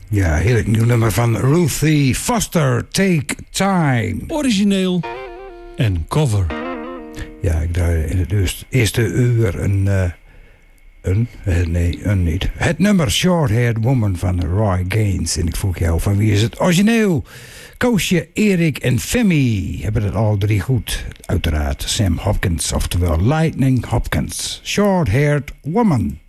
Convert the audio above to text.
Ja, heerlijk nieuw nummer van Ruthie Foster, Take Time. Origineel en cover. Ja, ik draai in het eerste uur niet. Het nummer Short Haired Woman van Roy Gaines. En ik vroeg jou, van wie is het origineel? Koosje, Erik en Femi hebben het al drie goed. Uiteraard Sam Hopkins, oftewel Lightning Hopkins. Short Haired Woman.